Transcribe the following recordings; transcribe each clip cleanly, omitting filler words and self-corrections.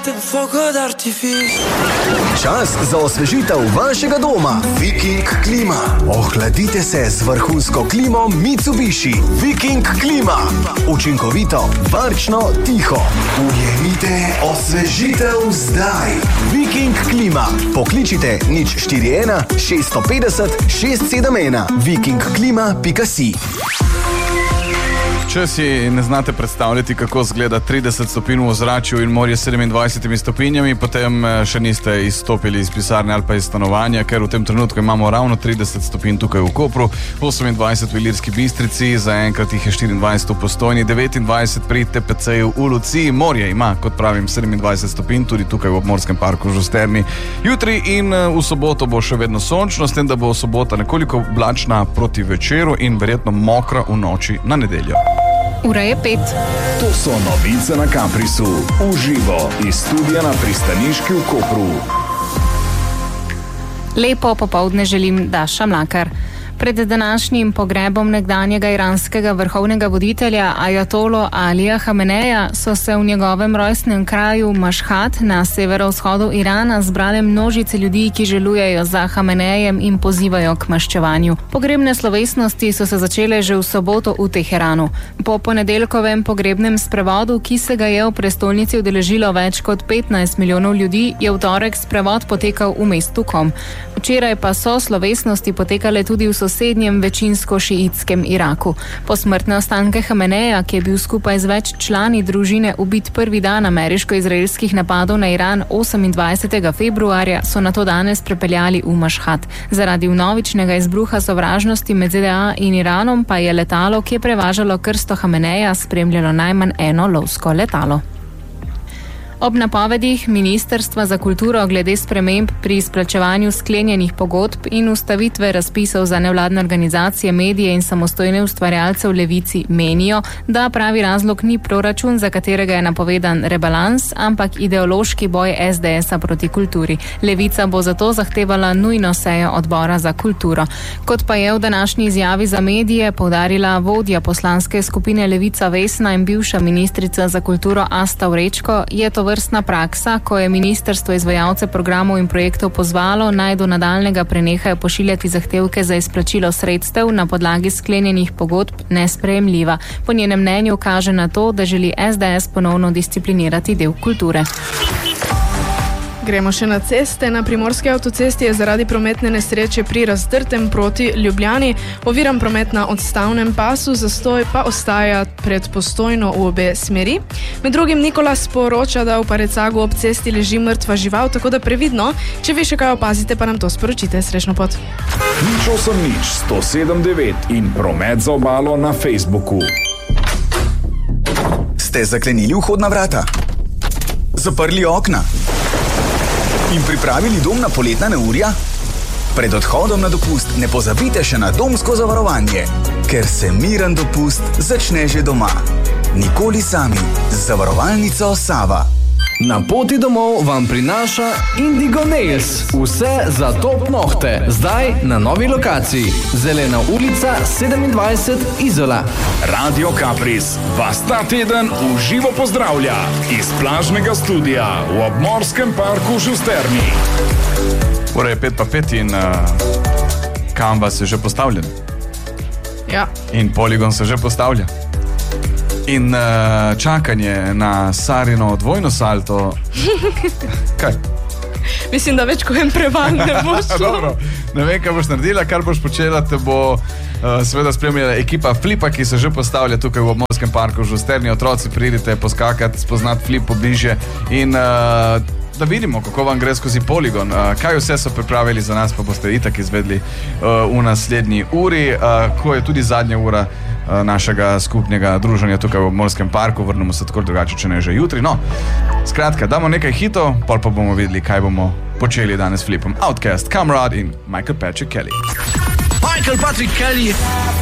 Čas za osvežitev vašega doma. Viking Klima. Ohladite se z vrhunsko klimo Mitsubishi. Viking Klima. Učinkovito, varčno, tiho. Ujemite osvežitev zdaj. Viking Klima. Pokličite 041 650 671. vikingklima.si. Če si ne znate predstavljati, kako izgleda 30 stopinj v ozračju in morje s 27 stopinjami, potem še niste izstopili iz pisarne ali pa iz stanovanja, ker v tem trenutku imamo ravno 30 stopinj tukaj v Kopru, 28 v Ilirski Bistrici, zaenkrat jih je 24 v Postojni, 29 pri TPC-ju v Luciji. Morje ima, kot pravim, 27 stopinj tudi tukaj v Obmorskem parku v Žusterni. Jutri in v soboto bo še vedno sončno, s tem, da bo sobota nekoliko oblačna proti večeru in verjetno mokra v noči na nedeljo. Ura je 5. To so novice na Caprisu. Uživo iz studia na Pristaniški v Kopru. Lepo popoldne želim, Daša Mlakar. Pred današnjim pogrebom nekdanjega iranskega vrhovnega voditelja Ajatolo Alija Hameneja so se v njegovem rojstnem kraju Mašhad na severovzhodu Irana zbrale množice ljudi, ki želujejo za Hamenejem in pozivajo k maščevanju. Pogrebne slovesnosti so se začele že v soboto v Teheranu. Po ponedeljkovem pogrebnem sprevodu, ki se ga je v prestolnici udeležilo več kot 15 milijonov ljudi, je v torek sprevod potekal v mestu Kom. Včeraj pa so slovesnosti potekale tudi v sosednjem večinsko šiitskem Iraku. Posmrtne ostanke Hameneja, ki je bil skupaj z več člani družine ubit prvi dan ameriško-izraelskih napadov na Iran 28. februarja, so nato danes prepeljali v Mašhad. Zaradi vnovičnega izbruha sovražnosti med ZDA in Iranom pa je letalo, ki je prevažalo krsto Hameneja, spremljalo najmanj eno lovsko letalo. Ob napovedih Ministrstva za kulturo glede sprememb pri izplačevanju sklenjenih pogodb in ustavitve razpisov za nevladne organizacije, medije in samostojne ustvarjalce v Levici menijo, da pravi razlog ni proračun, za katerega je napovedan rebalans, ampak ideološki boj SDS-a proti kulturi. Levica bo zato zahtevala nujno sejo odbora za kulturo. Kot pa je v današnji izjavi za medije poudarila vodja poslanske skupine Levica Vesna in bivša ministrica za kulturo Asta Vrečko, je to vrstna praksa, ko je ministrstvo izvajalce programov in projektov pozvalo, naj do nadaljnega prenehajo pošiljati zahtevke za izplačilo sredstev na podlagi sklenjenih pogodb, nesprejemljiva. Po njenem mnenju kaže na to, da želi SDS ponovno disciplinirati del kulture. Gremo še na ceste. Na primorski avtocesti je zaradi prometne nesreče pri Razdrtem proti Ljubljani oviran promet na odstavnem pasu, zastoj pa ostaja pred Postojno v obe smeri. Med drugim Nikola sporoča, da v Parecagu ob cesti leži mrtva žival, tako da previdno. Če vi še kaj opazite, pa nam to sporočite. Srečno pot. 107.9 in promet za obalo na Facebooku. Ste zaklenili vhodna vrata? Zaprli okna? In pripravili dom na poletna neurja? Pred odhodom na dopust ne pozabite še na domsko zavarovanje, ker se miren dopust začne že doma. Nikoli sami z zavarovalnico Sava. Na poti domov vam prinaša Indigo Nails. Vse za top nohte. Zdaj na novi lokaciji. Zelena ulica 27 Izola. Radio Capris vas ta teden v živo pozdravlja iz plažnega studia v Obmorskem parku v Žusterni. Ura je 5:05 in Canvas je že postavljen. Ja. In poligon se že postavlja. In čakanje na Sarino dvojno salto. Kaj? Mislim, da več kot en preval ne boš šlo. Dobro, ne vem, kaj boš naredila, kar boš počela, te bo seveda spremljala ekipa Flipa, ki se že postavlja tukaj v Obmorskem parku v Žusterni. Otroci, pridite poskakati, spoznati Flip pobliže in da vidimo, kako vam gre skozi poligon. Kaj vse so pripravili za nas, pa boste itak izvedli v naslednji uri, ko je tudi zadnja ura našega skupnega druženja tukaj v Obmorskem parku. Vrnemo se tako drugače, če ne že jutri. No, skratka, damo nekaj hitov, pol pa bomo videli, kaj bomo počeli danes s Flipom. Outcast, Camrad in Michael Patrick Kelly. Michael Patrick Kelly.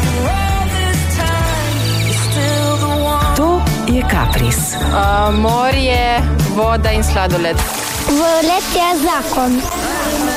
To je Capris. Morje, voda in sladoled. Volet je zakon.